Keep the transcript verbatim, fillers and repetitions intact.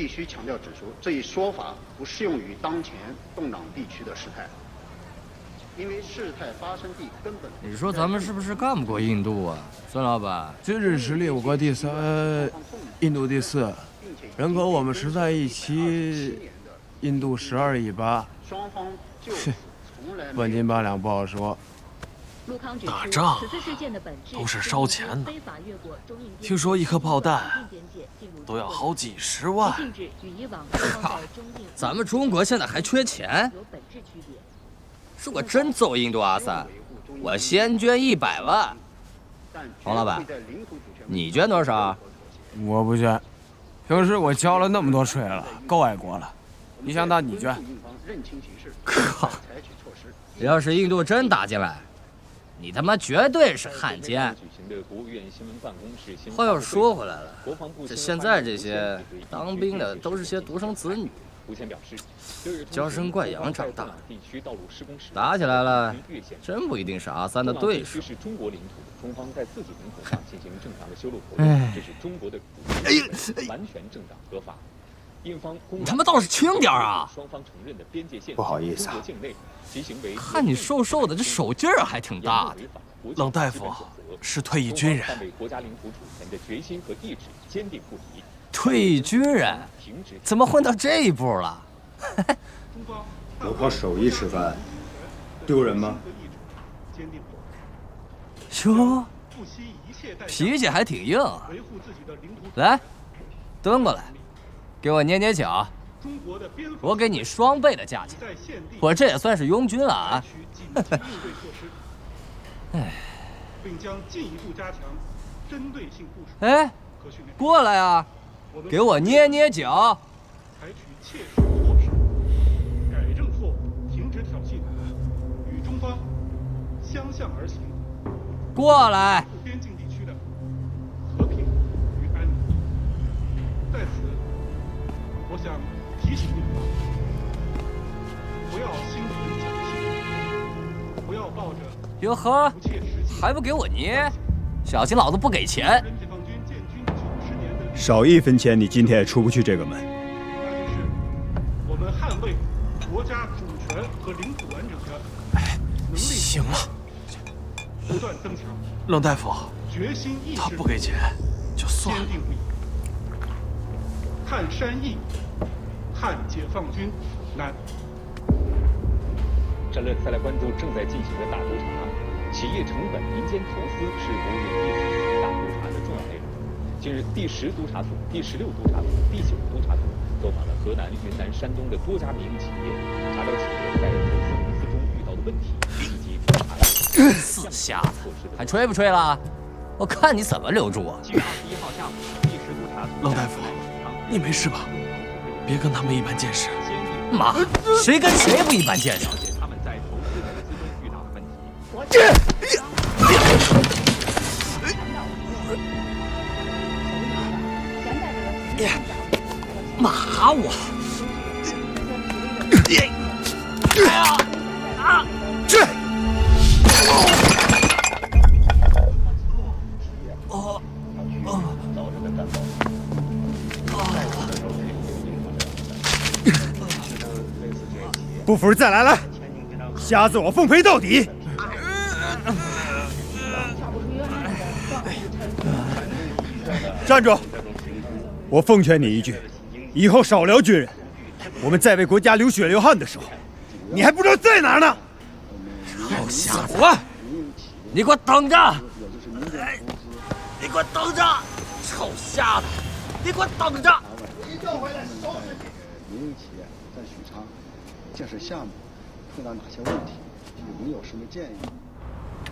必须强调指出，这一说法不适用于当前动荡地区的事态，因为事态发生地根本。 你说咱们是不是干不过印度啊，孙老板？ 军事实力我国第三，印度第四，人口我们十三亿七，印度十二亿八。 双方就半斤八两不好说。 打仗都是烧钱的，听说一颗炮弹都要好几十万。 靠！咱们中国现在还缺钱？如果真揍印度阿三，我先捐一百万。王老板，你捐多少？ 我不捐，平时我交了那么多税了，够爱国了。你想打你捐？ 靠！要是印度真打进来， 你他妈绝对是汉奸！话又说回来了，这现在这些当兵的都是些独生子女，娇生惯养长大，打起来了，真不一定是阿三的对手。哎，哎呀，完全正当合法。 你他妈倒是轻点啊！ 不好意思啊， 看你瘦瘦的，这手劲儿还挺大的。 冷大夫是退役军人， 退役军人怎么混到这一步了？ 我靠手艺吃饭，丢人吗？ 哟，脾气还挺硬啊！来，蹲过来。 给我捏捏脚，我给你双倍的价钱，我这也算是拥军了啊！哎，并将进一步加强针对性部署。哎，过来啊，给我捏捏脚。采取切实措施，改正错误，停止挑衅，与中方相向而行。过来。边境地区的和平与安宁，在此。 我想提醒你们，不要心存侥幸，不要抱着哟呵，还不给我捏，小心老子不给钱！ 少一分钱，你今天也出不去这个门。 那就是我们捍卫国家主权和领土完整的能力。 行了， 不断增强。 冷大夫， 决心意识， 他不给钱就算了。 汉山易，汉解放军难。 战略再来关注正在进行的大督查，企业成本、民间投资是国务院第四次大督查的重要内容。近日，第十督查组、第十六督查组、第九督查组走访了河南、云南、山东的多家民营企业，查找企业在投资融资中遇到的问题，以及调查。 死瞎子，还吹不吹了？我看你怎么留住我！ 七月二十一号下午，第十督查组。 冷大夫。 你没事吧？别跟他们一般见识。 妈，谁跟谁不一般见识？ 他们在投资融资中遇到的问题。 骂我！哎呀！啊！去！哦哦。 不服再来来，瞎子我奉陪到底！站住！我奉劝你一句，以后少聊军人。我们在为国家流血流汗的时候，你还不知道在哪儿呢！ 臭瞎子，你给我等着！你给我等着！臭瞎子，你给我等着！ 一调回来收拾你！民营企业在许昌建设项目碰到哪些问题？有没有什么建议？